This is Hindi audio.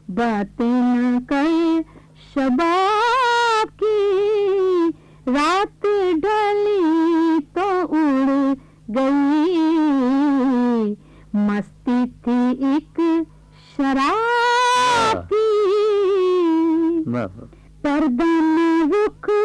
बातें न कर शबाब की, रात ढली तो उड़ गई। मस्ती थी एक शराब की, पर्दा में रुख